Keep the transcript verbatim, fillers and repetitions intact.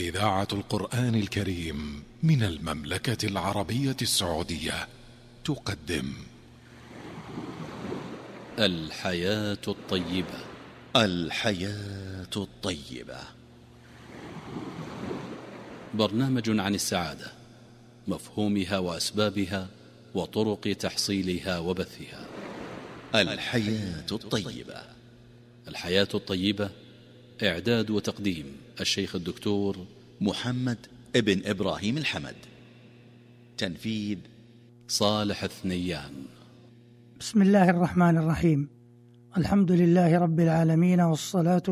إذاعة القرآن الكريم من المملكة العربية السعودية تقدم الحياة الطيبة. الحياة الطيبة، برنامج عن السعادة، مفهومها وأسبابها وطرق تحصيلها وبثها. الحياة الطيبة. الحياة الطيبة، إعداد وتقديم الشيخ الدكتور محمد ابن إبراهيم الحمد، تنفيذ صالح الثنيان. بسم الله الرحمن الرحيم. الحمد لله رب العالمين، والصلاة